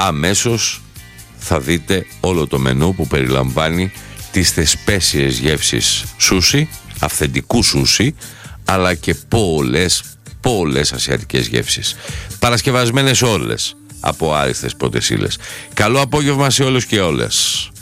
αμέσως θα δείτε όλο το μενού που περιλαμβάνει τις θεσπέσιες γεύσεις σούσι, αυθεντικού σούσι, αλλά και πολλές ασιατικές γεύσεις, παρασκευασμένες όλες από άριστες πρώτες ύλες. Καλό απόγευμα σε όλους και όλες.